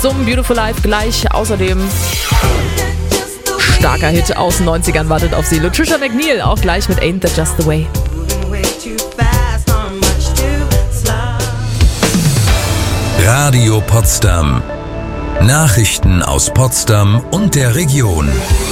Zum Beautiful Life gleich. Außerdem starker Hit aus den 90ern wartet auf Sie. Latricia McNeil auch gleich mit Ain't That Just The Way. Radio Potsdam. Nachrichten aus Potsdam und der Region.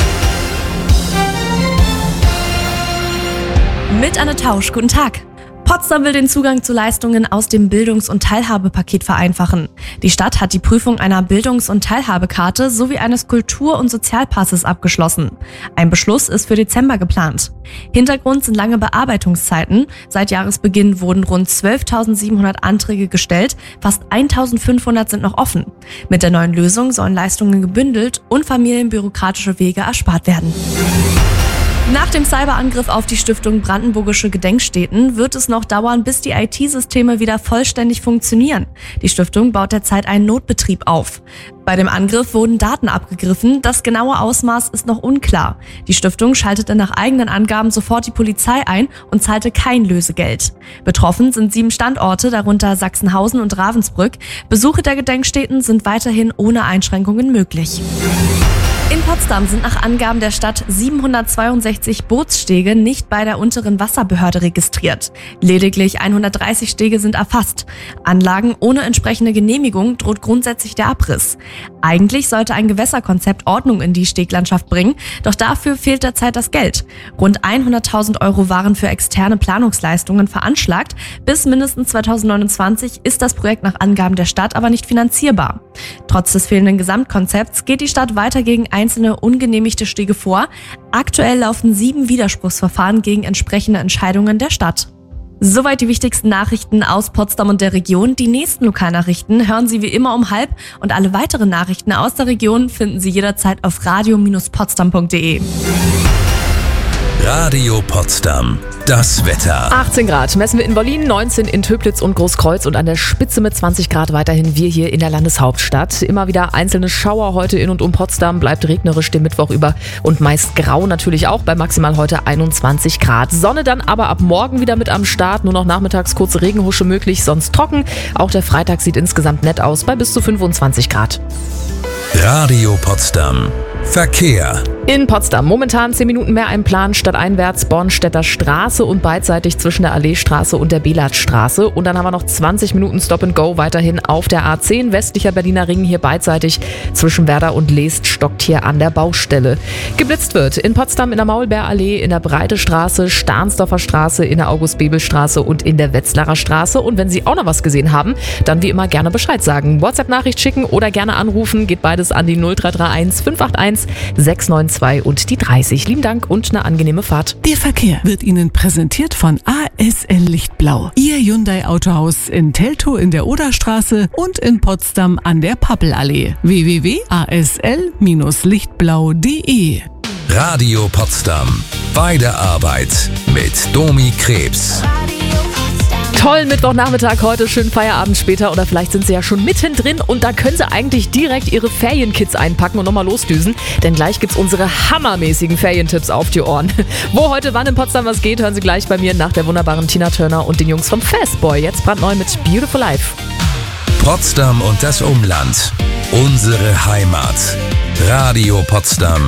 Mit Anne Tausch, guten Tag. Potsdam will den Zugang zu Leistungen aus dem Bildungs- und Teilhabepaket vereinfachen. Die Stadt hat die Prüfung einer Bildungs- und Teilhabekarte sowie eines Kultur- und Sozialpasses abgeschlossen. Ein Beschluss ist für Dezember geplant. Hintergrund sind lange Bearbeitungszeiten. Seit Jahresbeginn wurden rund 12.700 Anträge gestellt, fast 1.500 sind noch offen. Mit der neuen Lösung sollen Leistungen gebündelt und familienbürokratische Wege erspart werden. Nach dem Cyberangriff auf die Stiftung Brandenburgische Gedenkstätten wird es noch dauern, bis die IT-Systeme wieder vollständig funktionieren. Die Stiftung baut derzeit einen Notbetrieb auf. Bei dem Angriff wurden Daten abgegriffen, das genaue Ausmaß ist noch unklar. Die Stiftung schaltete nach eigenen Angaben sofort die Polizei ein und zahlte kein Lösegeld. Betroffen sind 7 Standorte, darunter Sachsenhausen und Ravensbrück. Besuche der Gedenkstätten sind weiterhin ohne Einschränkungen möglich. In Potsdam sind nach Angaben der Stadt 762 Bootsstege nicht bei der unteren Wasserbehörde registriert. Lediglich 130 Stege sind erfasst. Anlagen ohne entsprechende Genehmigung droht grundsätzlich der Abriss. Eigentlich sollte ein Gewässerkonzept Ordnung in die Steglandschaft bringen, doch dafür fehlt derzeit das Geld. Rund 100.000 € waren für externe Planungsleistungen veranschlagt. Bis mindestens 2029 ist das Projekt nach Angaben der Stadt aber nicht finanzierbar. Trotz des fehlenden Gesamtkonzepts geht die Stadt weiter gegen einzelne ungenehmigte Stege vor. Aktuell laufen 7 Widerspruchsverfahren gegen entsprechende Entscheidungen der Stadt. Soweit die wichtigsten Nachrichten aus Potsdam und der Region. Die nächsten Lokalnachrichten hören Sie wie immer um 12:30 und alle weiteren Nachrichten aus der Region finden Sie jederzeit auf radio-potsdam.de. Radio Potsdam. Das Wetter. 18 Grad messen wir in Berlin, 19 in Töplitz und Großkreuz und an der Spitze mit 20 Grad weiterhin wir hier in der Landeshauptstadt. Immer wieder einzelne Schauer heute in und um Potsdam, bleibt regnerisch den Mittwoch über und meist grau natürlich auch, bei maximal heute 21 Grad. Sonne dann aber ab morgen wieder mit am Start, nur noch nachmittags kurze Regenhusche möglich, sonst trocken. Auch der Freitag sieht insgesamt nett aus bei bis zu 25 Grad. Radio Potsdam. Verkehr. In Potsdam momentan 10 Minuten mehr ein Plan stadteinwärts Bornstedter Straße und beidseitig zwischen der Alleestraße und der Belatstraße. Und dann haben wir noch 20 Minuten Stop and Go weiterhin auf der A10 westlicher Berliner Ring hier beidseitig zwischen Werder und Leest stockt hier an der Baustelle. Geblitzt wird in Potsdam in der Maulbeerallee, in der Breite Straße, Stahnsdorfer Straße, in der August-Bebel-Straße und in der Wetzlarer Straße. Und wenn Sie auch noch was gesehen haben, dann wie immer gerne Bescheid sagen. WhatsApp-Nachricht schicken oder gerne anrufen, geht beides an die 0331 581 692 und die 30. Lieben Dank und eine angenehme Fahrt. Der Verkehr wird Ihnen präsentiert von ASL Lichtblau. Ihr Hyundai Autohaus in Teltow in der Oderstraße und in Potsdam an der Pappelallee. www.asl-lichtblau.de. Radio Potsdam. Bei der Arbeit mit Domi Krebs. Tollen Mittwochnachmittag heute, schönen Feierabend später oder vielleicht sind Sie ja schon mittendrin und da können Sie eigentlich direkt Ihre Ferienkits einpacken und nochmal losdüsen, denn gleich gibt's unsere hammermäßigen Ferientipps auf die Ohren. Wo heute wann in Potsdam was geht, hören Sie gleich bei mir nach der wunderbaren Tina Turner und den Jungs vom Fastboy. Jetzt brandneu mit Beautiful Life. Potsdam und das Umland. Unsere Heimat. Radio Potsdam.